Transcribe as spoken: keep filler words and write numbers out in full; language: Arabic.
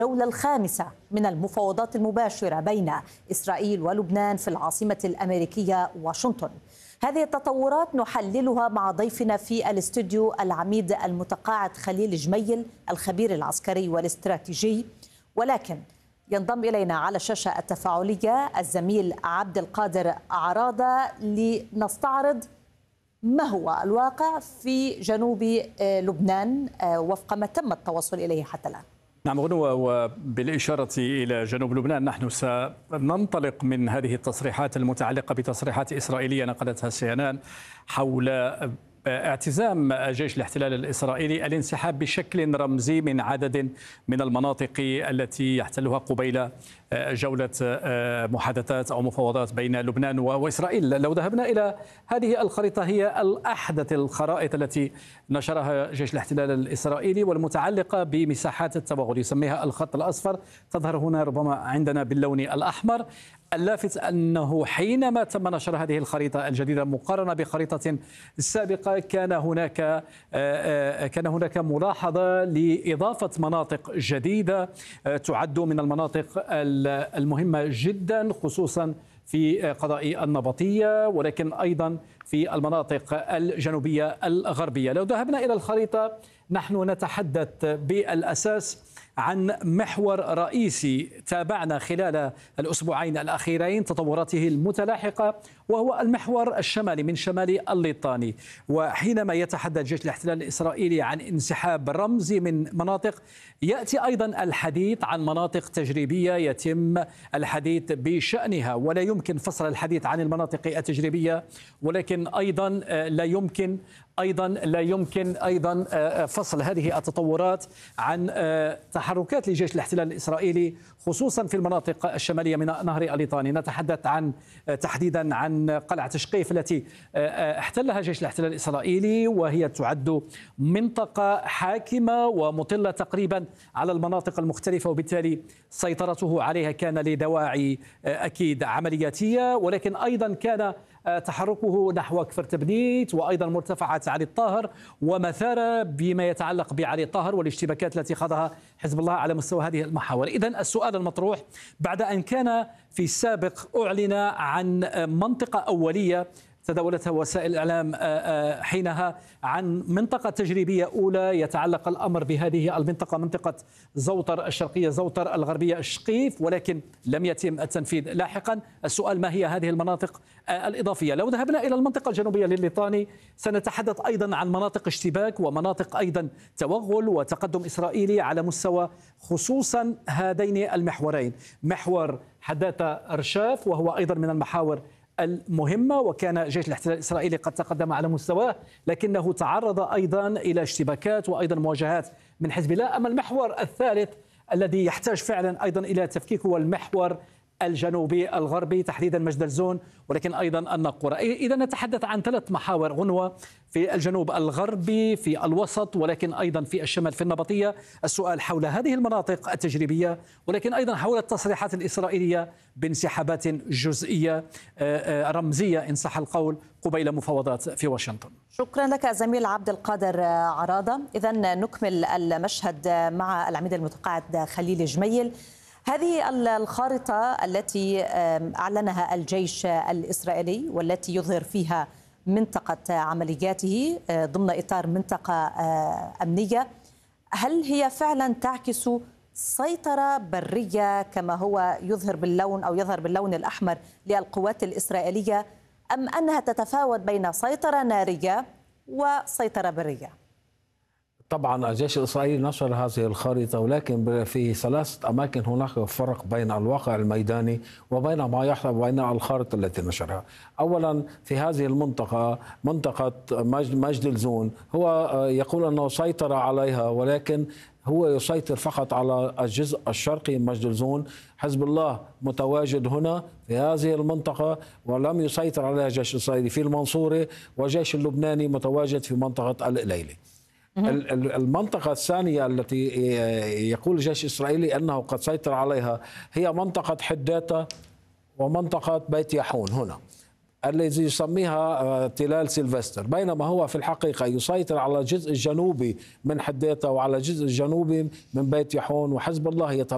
الجولة الخامسة من المفاوضات المباشرة بين إسرائيل ولبنان في العاصمة الأمريكية واشنطن. هذه التطورات نحللها مع ضيفنا في الاستوديو العميد المتقاعد خليل جميل الخبير العسكري والاستراتيجي، ولكن ينضم إلينا على الشاشة التفاعلية الزميل عبد القادر عرادة لنستعرض ما هو الواقع في جنوب لبنان وفق ما تم التوصل إليه حتى الآن. نعم غنوة، وبالإشارة إلى جنوب لبنان نحن سننطلق من هذه التصريحات المتعلقة بتصريحات إسرائيلية نقلتها سي إن إن حول اعتزام جيش الاحتلال الإسرائيلي الانسحاب بشكل رمزي من عدد من المناطق التي يحتلها قبيل جولة محادثات أو مفاوضات بين لبنان وإسرائيل. لو ذهبنا إلى هذه الخريطة، هي الأحدث الخرائط التي نشرها جيش الاحتلال الإسرائيلي والمتعلقة بمساحات التوغل، يسميها الخط الأصفر، تظهر هنا ربما عندنا باللون الأحمر. اللافت أنه حينما تم نشر هذه الخريطة الجديدة مقارنة بخريطة سابقة كان هناك كان هناك ملاحظة لإضافة مناطق جديدة تعد من المناطق المهمة جدا، خصوصا في قضاء النبطية، ولكن أيضا في المناطق الجنوبية الغربية. لو ذهبنا إلى الخريطة نحن نتحدث بالأساس عن محور رئيسي تابعنا خلال الأسبوعين الأخيرين تطوراته المتلاحقة، وهو المحور الشمالي من شمال الليطاني. وحينما يتحدث جيش الاحتلال الإسرائيلي عن انسحاب رمزي من مناطق، يأتي أيضا الحديث عن مناطق تجريبية يتم الحديث بشأنها، ولا يمكن فصل الحديث عن المناطق التجريبية، ولكن أيضا لا يمكن أيضا لا يمكن أيضا فصل هذه التطورات عن تحركات لجيش الاحتلال الإسرائيلي خصوصا في المناطق الشمالية من نهر الليطاني. نتحدث عن تحديدا عن قلعة شقيف التي احتلها جيش الاحتلال الإسرائيلي، وهي تعد منطقة حاكمة ومطلة تقريبا على المناطق المختلفة، وبالتالي سيطرته عليها كان لدواعي أكيد عملياتية، ولكن أيضا كان تحركه نحو كفر تبنيت وأيضا مرتفعات علي الطاهر ومثارة بما يتعلق بعلي الطاهر والاشتباكات التي خاضها حزب الله على مستوى هذه المحاور. إذن السؤال المطروح بعد أن كان في السابق أعلن عن منطقة أولية تداولتها وسائل الإعلام حينها عن منطقة تجريبية أولى يتعلق الأمر بهذه المنطقة، منطقة زوطر الشرقية زوطر الغربية الشقيف، ولكن لم يتم التنفيذ لاحقا. السؤال ما هي هذه المناطق الإضافية؟ لو ذهبنا إلى المنطقة الجنوبية لليطاني سنتحدث أيضا عن مناطق اشتباك ومناطق أيضا توغل وتقدم إسرائيلي على مستوى خصوصا هذين المحورين، محور حداثة رشاف وهو أيضا من المحاور المهمة، وكان جيش الاحتلال الإسرائيلي قد تقدم على مستواه، لكنه تعرض أيضا إلى اشتباكات وأيضا مواجهات من حزب الله. أما المحور الثالث الذي يحتاج فعلا أيضا إلى تفكيك هو المحور الجنوبي الغربي، تحديدا مجد الزون ولكن أيضا النقورة. إذا نتحدث عن ثلاث محاور غنوة في الجنوب الغربي، في الوسط، ولكن أيضا في الشمال في النبطية. السؤال حول هذه المناطق التجريبية، ولكن أيضا حول التصريحات الإسرائيلية بانسحابات جزئية رمزية إن صح القول قبيل مفاوضات في واشنطن. شكرا لك زميل عبد القادر عرادة. إذا نكمل المشهد مع العميد المتقاعد خليل جميل. هذه الخارطة التي أعلنها الجيش الإسرائيلي والتي يظهر فيها منطقة عملياته ضمن إطار منطقة أمنية، هل هي فعلا تعكس سيطرة برية كما هو يظهر باللون أو يظهر باللون الأحمر للقوات الإسرائيلية، أم أنها تتفاوت بين سيطرة نارية وسيطرة برية؟ طبعا الجيش الإسرائيلي نشر هذه الخريطة، ولكن في ثلاثة أماكن هناك فرق بين الواقع الميداني وبين ما يحصل بين الخارطة التي نشرها. أولا في هذه المنطقة منطقة مجد الزون، هو يقول أنه سيطر عليها، ولكن هو يسيطر فقط على الجزء الشرقي من مجد الزون. حزب الله متواجد هنا في هذه المنطقة ولم يسيطر عليها الجيش الإسرائيلي في المنصورة، والجيش اللبناني متواجد في منطقة الإليلي. المنطقة الثانية التي يقول الجيش الإسرائيلي أنه قد سيطر عليها هي منطقة حداثة ومنطقة بيت يحون هنا، الذي يسميها تلال سيلفستر، بينما هو في الحقيقة يسيطر على الجزء الجنوبي من حداثة وعلى الجزء الجنوبي من بيت يحون، وحزب الله يتم